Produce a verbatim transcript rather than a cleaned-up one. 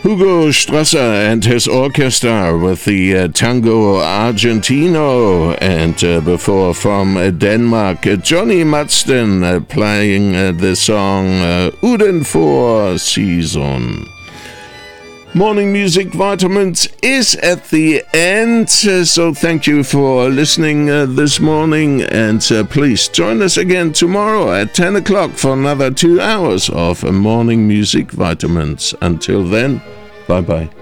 Hugo Strasser and his orchestra with the uh, Tango Argentino, and uh, before from uh, Denmark, uh, Johnny Madsden uh, playing uh, the song uh, Uden for Season. Morning Music Vitamins is at the end, uh, so thank you for listening uh, this morning, and uh, please join us again tomorrow at ten o'clock for another two hours of uh, Morning Music Vitamins. Until then, bye-bye.